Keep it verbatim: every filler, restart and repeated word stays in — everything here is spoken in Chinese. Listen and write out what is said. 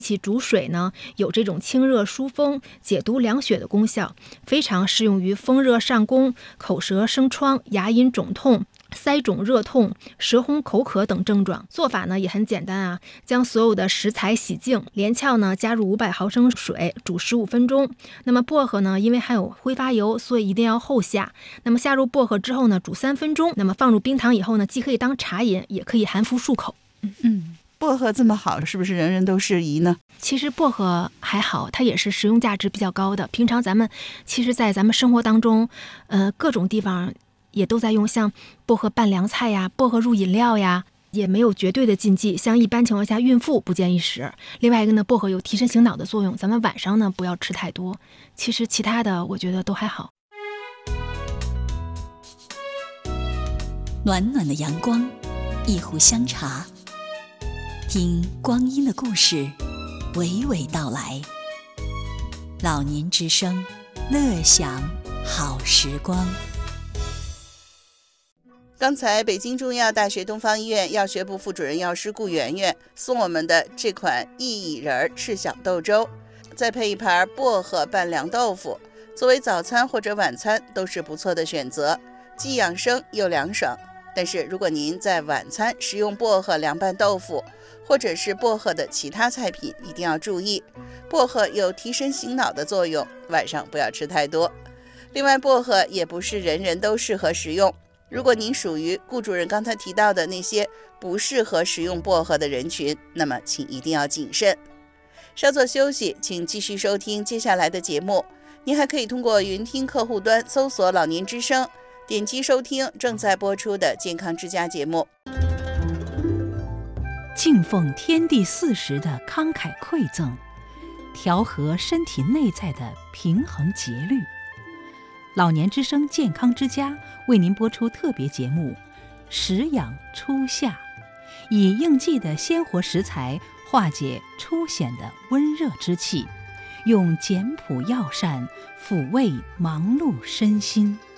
其煮水呢，有这种清热疏风、解毒凉血的功效，非常适用于风热上攻、口舌生疮、牙龈肿痛、腮肿热痛、舌红口渴等症状。做法呢也很简单啊，将所有的食材洗净，连翘呢加入五百毫升水，煮十五分钟。那么薄荷呢，因为含有挥发油，所以一定要后下。那么下入薄荷之后呢，煮三分钟。那么放入冰糖以后呢，既可以当茶饮，也可以含服漱口。 嗯嗯。薄荷这么好，是不是人人都适宜呢？ 其实薄荷还好，它也是食用价值比较高的。平常咱们其实在咱们生活当中，呃，各种地方也都在用，像薄荷拌凉菜呀，薄荷入饮料呀，也没有绝对的禁忌。像一般情况下，孕妇不建议食。另外一个呢，薄荷有提神醒脑的作用，咱们晚上呢不要吃太多。其实其他的我觉得都还好。 暖暖的阳光，一壶香茶，听光阴的故事娓娓道来。老年之声，乐享好时光。 刚才北京中医药大学东方医院药学部副主任药师顾媛媛送我们的这款薏苡仁赤小豆粥，再配一盘薄荷拌凉豆腐，作为早餐或者晚餐都是不错的选择，既养生又凉爽。但是如果您在晚餐食用薄荷凉拌豆腐或者是薄荷的其他菜品，一定要注意，薄荷有提神醒脑的作用，晚上不要吃太多。另外，薄荷也不是人人都适合食用，如果您属于顾主任刚才提到的那些不适合食用薄荷的人群，那么请一定要谨慎。稍作休息，请继续收听接下来的节目。您还可以通过云听客户端搜索老年之声，点击收听正在播出的健康之家节目。 敬奉天地四时的慷慨馈赠，调和身体内在的平衡节律。老年之声健康之家为您播出特别节目食养初夏，以应季的鲜活食材化解初显的温热之气，用简朴药膳抚慰忙碌身心。